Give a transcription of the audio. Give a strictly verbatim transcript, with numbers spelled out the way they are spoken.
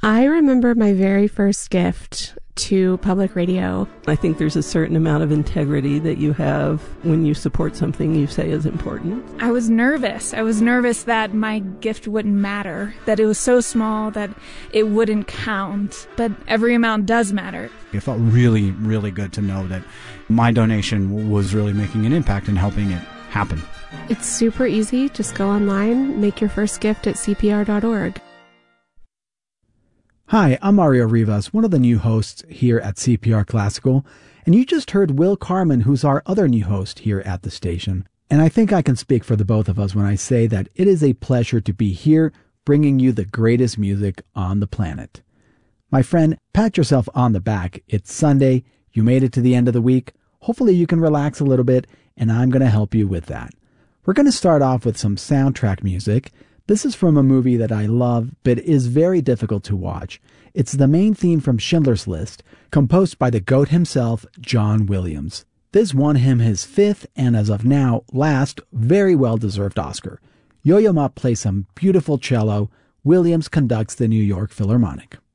I remember my very first gift to public radio. I think there's a certain amount of integrity that you have when you support something you say is important. I was nervous. I was nervous that my gift wouldn't matter, that it was so small that it wouldn't count. But every amount does matter. It felt really, really good to know that my donation was really making an impact and helping it happen. It's super easy. Just go online, make your first gift at C P R dot org. Hi, I'm Mario Rivas, one of the new hosts here at C P R Classical, and you just heard Will Carman, who's our other new host here at the station. And I think I can speak for the both of us when I say that it is a pleasure to be here bringing you the greatest music on the planet. My friend, pat yourself on the back. It's Sunday. You made it to the end of the week. Hopefully you can relax a little bit, and I'm going to help you with that. We're going to start off with some soundtrack music. This is from a movie that I love, but is very difficult to watch. It's the main theme from Schindler's List, composed by the GOAT himself, John Williams. This won him his fifth, and as of now, last, very well-deserved Oscar. Yo-Yo Ma plays some beautiful cello. Williams conducts the New York Philharmonic.